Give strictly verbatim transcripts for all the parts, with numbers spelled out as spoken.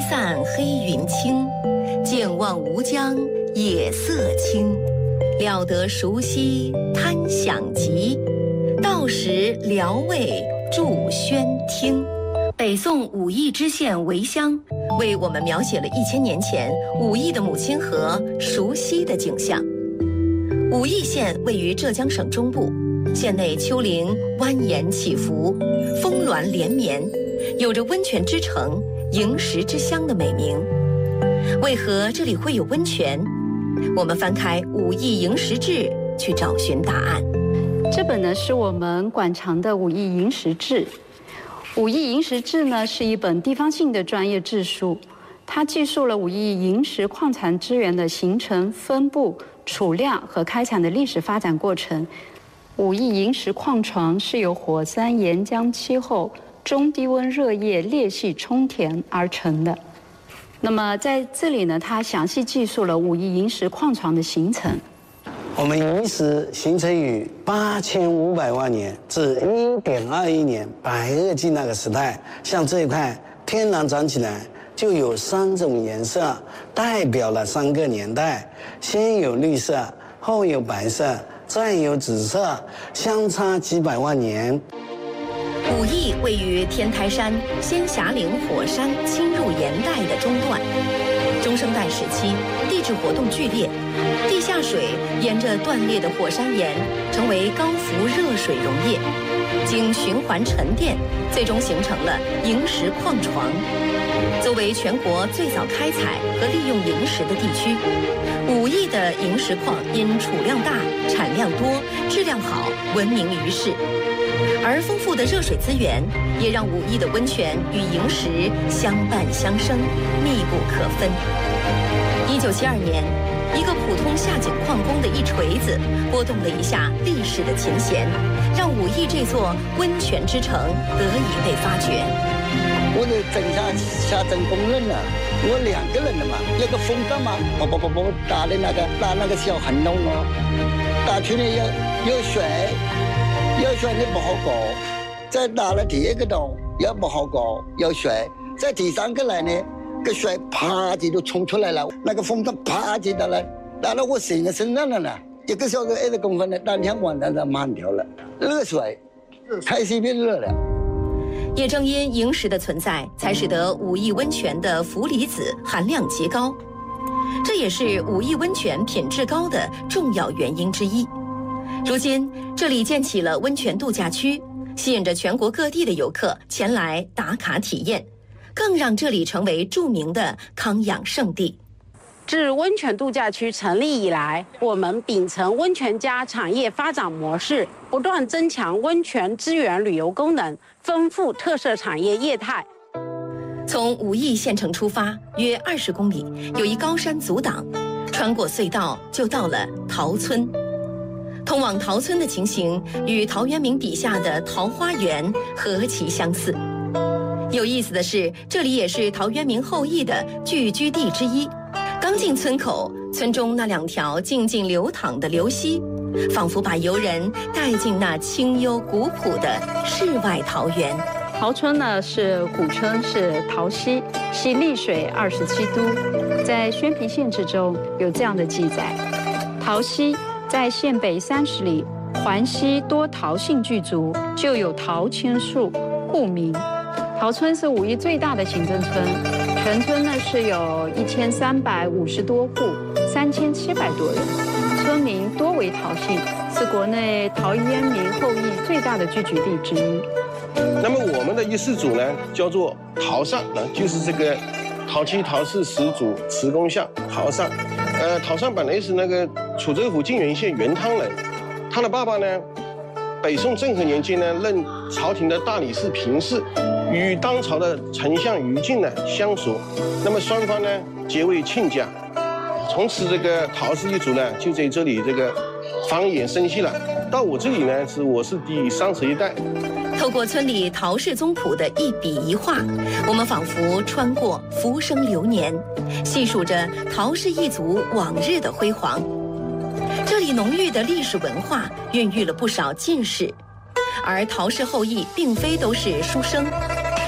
散黑云轻，渐望吴江野色清。料得熟悉贪享极，到时聊慰驻宣厅。北宋武义知县韦乡为我们描写了一千年前武义的母亲河熟悉的景象。武义县位于浙江省中部，县内丘陵蜿蜒起伏，峰峦连绵，有着温泉之城、萤石之乡的美名。为何这里会有温泉？我们翻开《武义萤石志》去找寻答案。 这本呢是我们馆藏的《武义萤石志》。《武义萤石志》呢是一本地方性的专业志书，它记述了武义萤石矿产资源的形成、分布、储量和开采的历史发展过程。武义萤石矿床是由火山岩浆气候、中低温热液裂隙冲填而成的。那么在这里呢，它详细记述了武义萤石矿床的形成。 我们萤石形成于八千五百万年至一点二亿年白垩纪那个时代。像这一块天然长起来就有三种颜色，代表了三个年代：先有绿色，后有白色，再有紫色，相差几百万年。 武义位于天台山仙霞岭火山侵入岩带的中段，中生代时期地质活动剧烈，地下水沿着断裂的火山岩成为高浮热水溶液，经循环沉淀，最终形成了萤石矿床。作为全国最早开采和利用萤石的地区，武义的萤石矿因储量大、产量多、质量好闻名于世。而丰富的热水资源也让武义的温泉与萤石相伴相生，密不可分。一九七二年，一个普通下井矿工的一锤子，拨动了一下历史的琴弦，让武义这座温泉之城得以被发掘。 我的整下下井工人啊，我两个人的嘛，一个风干嘛，不不不不打的那个打那个小痕洞哦，打出来要有水。有水你不好搞，再打了第一个洞也不好搞，有水，再第三个来呢，个水啪就就冲出来了，那个风它啪就打了，打到我身个身上了呢，一个小时二十公分的，当天晚上就满掉了，热水，太西边热了。 也正因萤石的存在，才使得武义温泉的氟离子含量极高，这也是武义温泉品质高的重要原因之一。如今，这里建起了温泉度假区，吸引着全国各地的游客前来打卡体验，更让这里成为著名的康养圣地。 自温泉度假区成立以来，我们秉承温泉加产业发展模式，不断增强温泉资源旅游功能，丰富特色产业业态。 从武义县城出发，约二十公里，有一高山阻挡，穿过隧道就到了陶村。通往陶村的情形与陶渊明笔下的桃花源何其相似。有意思的是，这里也是陶渊明后裔的聚居地之一。刚进村口，村中那两条静静流淌的流溪，仿佛把游人带进那清幽古朴的世外桃源。 陶村呢是古称是陶溪，系丽水二十七都。在《宣平县志》中有这样的记载：陶溪在县北三十里，环溪多陶姓聚族，就有陶千树，故名。陶村是武义最大的行政村，全村呢是有一千三百五十多户，三千七百多人，村民多为陶姓，是国内陶渊明后裔最大的聚居地之一。 那么我们的一世祖呢，叫做陶尚，呢就是这个陶七、陶四始祖慈公像陶尚。呃，陶尚本来是那个楚州府泾源县原汤人，他的爸爸呢，北宋政和年间呢，任朝廷的大理寺平事，与当朝的丞相于禁呢相熟，那么双方呢结为亲家，从此这个陶氏一族呢就在这里这个繁衍生息了。到我这里呢，是我是第三十一代。 透过村里陶氏宗谱的一笔一画，我们仿佛穿过浮生流年，细数着陶氏一族往日的辉煌。这里浓郁的历史文化孕育了不少进士，而陶氏后裔并非都是书生，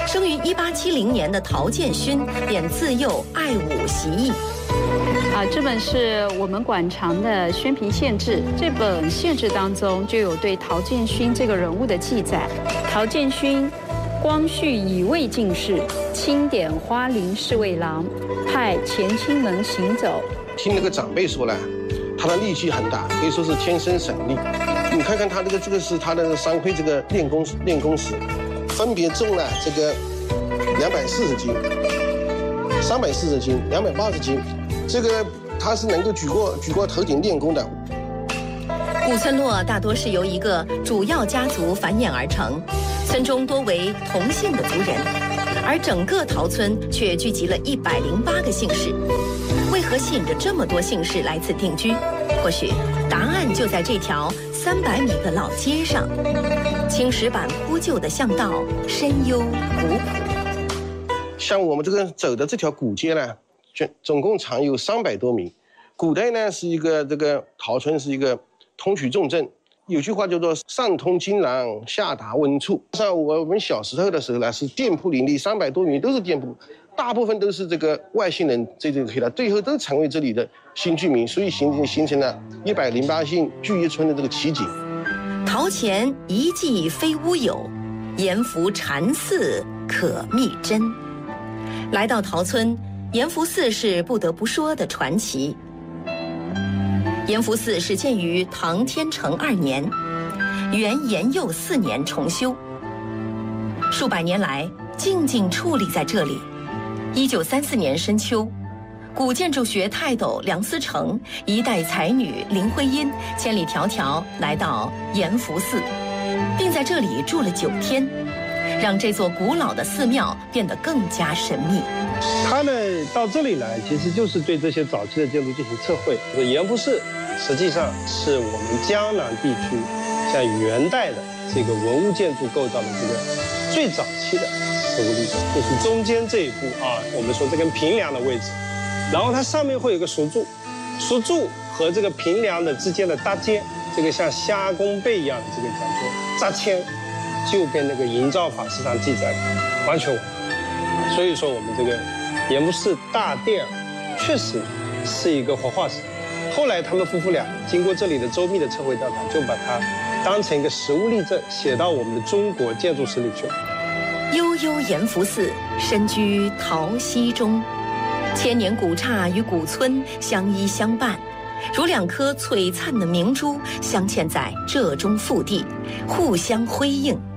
生于一八七零年的陶建勋便自幼爱武习艺。 啊，这本是我们馆藏的《宣平县志》，这本县志当中就有对陶建勋这个人物的记载。陶建勋，光绪乙未进士，钦点花翎侍卫郎，派乾清门行走。 听那个长辈说呢，他的力气很大，可以说是天生神力。你看看他这个，这个是他的三盔这个练功练功时，分别重了这个两百四十斤、三百四十斤、两百八十斤。这个他是能够举过举过头顶练功的。 古村落大多是由一个主要家族繁衍而成，村中多为同姓的族人，而整个陶村却聚集了一百零八个姓氏。为何吸引着这么多姓氏来此定居？或许答案就在这条三百米的老街上。青石板铺就的巷道深幽古朴。 像我们这个走的这条古街呢，总共长有三百多米。古代呢是一个这个陶村是一个通衢重镇，有句话叫做上通津廊，下达温处。像我们小时候的时候呢，是店铺林立，三百多米都是店铺，大部分都是这个外姓人这这个的，最后都成为这里的新居民，所以形形成了一百零八姓聚一村的这个奇景。 陶前一骑非乌有，严福禅寺可觅真。来到陶村，严福寺是不得不说的传奇。严福寺始建于唐天成二年，元延佑四年重修，数百年来静静矗立在这里。一九三四年深秋，古建筑学泰斗梁思成一代才女林徽因千里迢迢来到严福寺，并在这里住了九天，让这座古老的寺庙变得更加神秘。 他呢到这里来，其实就是对这些早期的建筑进行测绘。严福寺实际上是我们江南地区像元代的这个文物建筑构造的这个最早期的实物例证，就是中间这一步啊，我们说这根平梁的位置，然后它上面会有个蜀柱，蜀柱和这个平梁的之间的搭肩，这个像虾弓背一样的这个叫做扎签，就跟那个营造法市上记载的完全吻合。所以说我们这个严福寺大殿确实是一个活化石。后来他们夫妇俩经过这里的周密的测绘调查，就把它当成一个实物例证写到我们的中国建筑史里去了。 悠悠严福寺，身居陶溪中，千年古刹与古村相依相伴，如两颗璀璨的明珠镶嵌在浙中腹地，互相辉映。